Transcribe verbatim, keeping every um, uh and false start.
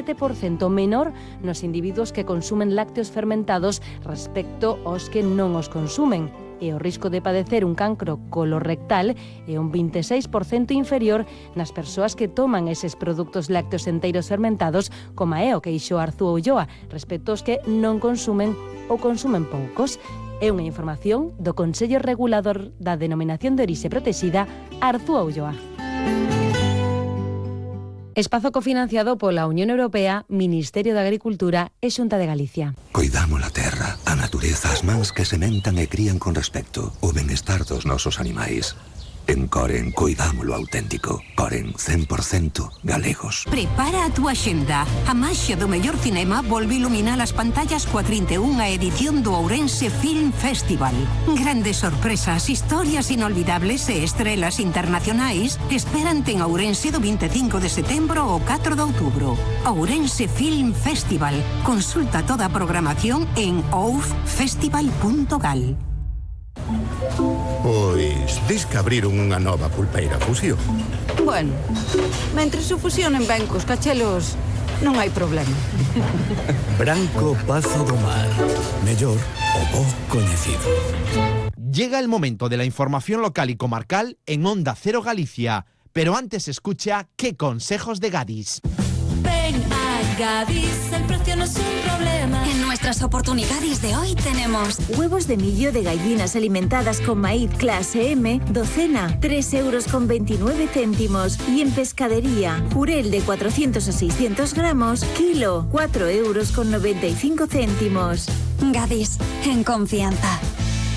sete por cento menor nos individuos que consumen lácteos fermentados respecto aos que non os consumen. E o risco de padecer un cancro colorectal é un vinte e seis por cento inferior nas persoas que toman eses produtos lácteos enteiros fermentados, como é o que dixo Arzúa Ulloa, respecto aos que non consumen ou consumen poucos. É unha información do Consello Regulador da Denominación de Orixe Protexida, Arzúa Ulloa. Espazo cofinanciado pola Unión Europea, Ministerio de Agricultura e Xunta de Galicia. Coidamos a terra, a natureza, as mans que sementan e crían con respecto, o benestar dos nosos animais. En Coren, coidámolo auténtico. Coren, cen por cento galegos. Prepara a túa xenda. A maxia do mellor cinema volve iluminar as pantallas coa trinta e unha edición do Ourense Film Festival. Grandes sorpresas, historias inolvidables e estrelas internacionais esperante en Ourense do vinte e cinco de setembro ao catro de outubro. Ourense Film Festival. Consulta toda a programación en oufestival punto gal. Pois, dis que abriron unha nova pulpeira Fusión. Bueno, mentres o fusionen ben cos cachelos, non hai problema. Branco Pazo do Mar. Mellor o bo coñecido. Llega el momento de la información local y comarcal en Onda Cero Galicia. Pero antes escucha ¿Qué consejos de Gadis? Ven a Gadis, el precio no es un problema. En nuestras oportunidades de hoy tenemos huevos de millo de gallinas alimentadas con maíz clase M, docena, tres euros con veintinueve céntimos. Y en pescadería, jurel de cuatrocientos a seiscientos gramos, kilo, cuatro euros con noventa y cinco céntimos. Gadis, en confianza.